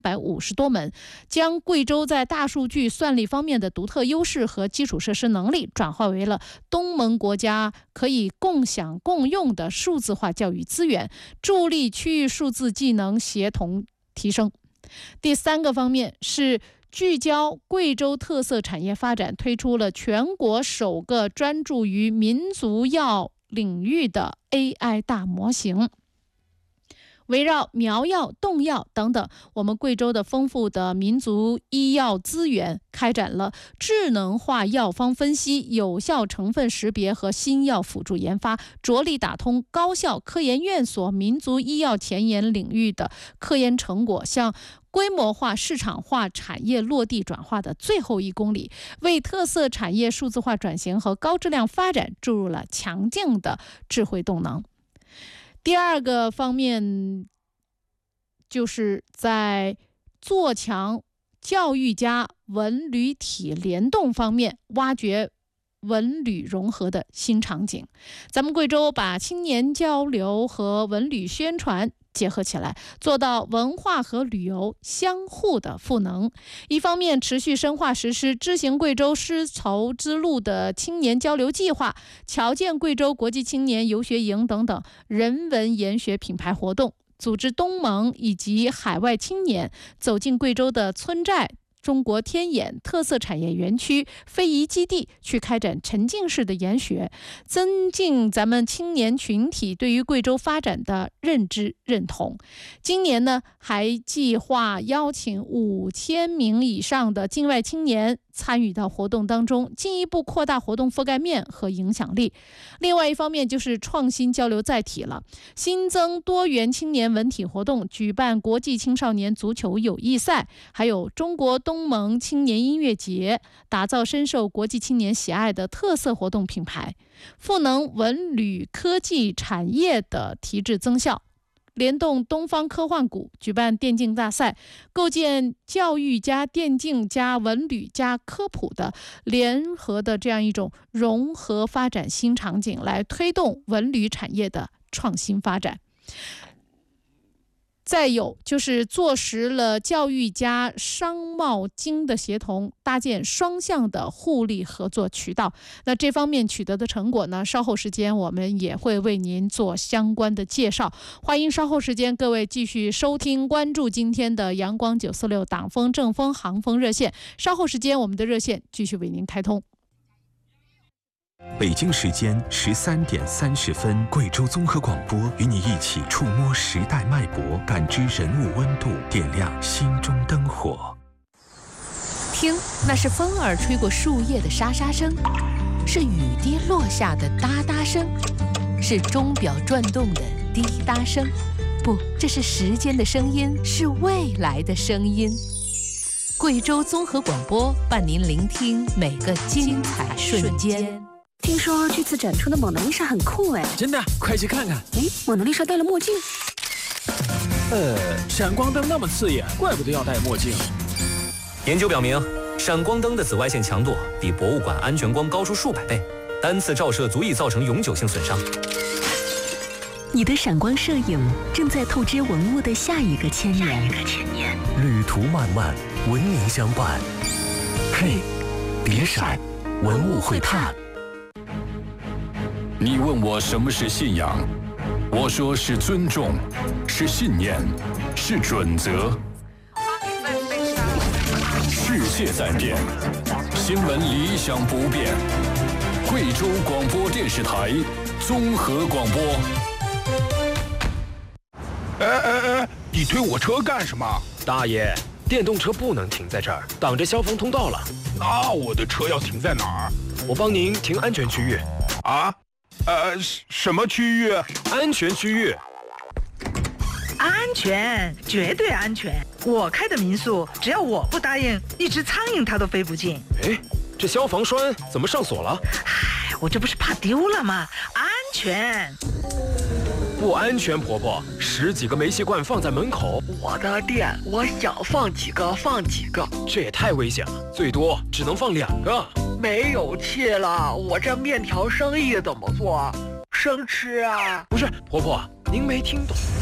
350多门，将贵州在大数据算力方面的独特优势和基础设施能力转化为了东盟国家可以共享共用的数字化教育资源，助力区域数字技能协同提升。第3个方面是聚焦贵州特色产业发展，推出了全国首个专注于民族药领域的 AI 大模型。围绕苗药、动药等等，我们贵州的丰富的民族医药资源，开展了智能化药方分析、有效成分识别和新药辅助研发，着力打通高校、科研院所民族医药前沿领域的科研成果向规模化、市场化产业落地转化的最后1公里，为特色产业数字化转型和高质量发展注入了强劲的智慧动能。第2个方面，就是在做强教育加文旅体联动方面，挖掘文旅融合的新场景。咱们贵州把青年交流和文旅宣传结合起来，做到文化和旅游相互的赋能。一方面持续深化实施知行贵州丝绸之路的青年交流计划，侨建贵州国际青年游学营等等人文研学品牌活动，组织东盟以及海外青年走进贵州的村寨、中国天眼特色产业园区、非遗基地，去开展沉浸式的研学，增进咱们青年群体对于贵州发展的认知认同。今年呢，还计划邀请5000名以上的境外青年参与到活动当中，进一步扩大活动覆盖面和影响力。另外一方面就是创新交流载体了，新增多元青年文体活动，举办国际青少年足球友谊赛，还有中国东盟青年音乐节，打造深受国际青年喜爱的特色活动品牌，赋能文旅科技产业的提质增效。联动东方科幻谷举办电竞大赛，构建教育加电竞加文旅加科普的联合的这样一种融合发展新场景，来推动文旅产业的创新发展。再有就是坐实了教育加商贸经的协同，搭建双向的互利合作渠道。那这方面取得的成果呢，稍后时间我们也会为您做相关的介绍。欢迎稍后时间各位继续收听关注今天的阳光946党风政风航风热线，稍后时间我们的热线继续为您开通。 北京时间13点30分，贵州综合广播与你一起触摸时代脉搏，感知人物温度，点亮心中灯火。 听，那是风儿吹过树叶的沙沙声，是雨滴落下的哒哒声，是钟表转动的滴答声。不，这是时间的声音，是未来的声音。贵州综合广播伴您聆听每个精彩瞬间。 听说这次展出的蒙娜丽莎很酷哎！ 真的，快去看看！ 哎，蒙娜丽莎戴了墨镜。 闪光灯那么刺眼，怪不得要戴墨镜。 研究表明，闪光灯的紫外线强度比博物馆安全光高出数百倍，单次照射足以造成永久性损伤。 你的闪光摄影正在透支文物的下一个千年。 旅途漫漫，文明相伴。嘿，别闪，文物会怕。 你问我什么是信仰，我说是尊重，是信念，是准则。世界在变，新闻理想不变。贵州广播电视台综合广播。 你推我车干什么？ 大爷，电动车不能停在这儿，挡着消防通道了。 那我的车要停在哪儿？ 我帮您停安全区域。 啊？什么区域？ 安全区域。 安全，绝对安全。我开的民宿，只要我不答应，一只苍蝇它都飞不进。 哎，这消防栓怎么上锁了？ 唉，我这不是怕丢了吗？安全。 不安全，婆婆，10几个煤气罐放在门口。 我的店，我想放几个放几个。 这也太危险了，最多只能放2个。 没有气了，我这面条生意怎么做？生吃啊？ 不是，婆婆，您没听懂。